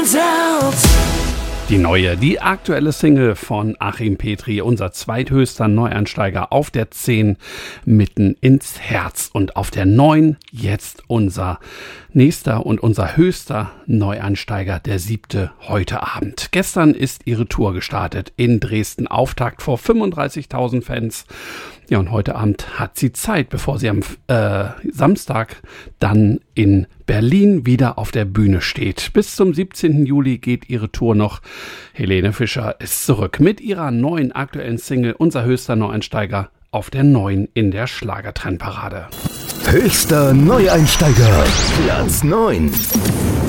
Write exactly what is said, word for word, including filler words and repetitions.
Die neue, die aktuelle Single von Achim Petri, unser zweithöchster Neueinsteiger auf der zehn, mitten ins Herz. Und auf der neun jetzt unser nächster und unser höchster Neueinsteiger, der siebte heute Abend. Gestern ist ihre Tour gestartet in Dresden, Auftakt vor fünfunddreißigtausend Fans. Ja, und heute Abend hat sie Zeit, bevor sie am äh, Samstag dann in Berlin wieder auf der Bühne steht. Bis zum siebzehnten Juli geht ihre Tour noch. Helene Fischer ist zurück mit ihrer neuen aktuellen Single, unser höchster Neueinsteiger, auf der neun in der Schlagertrendparade. Höchster Neueinsteiger, Platz neun.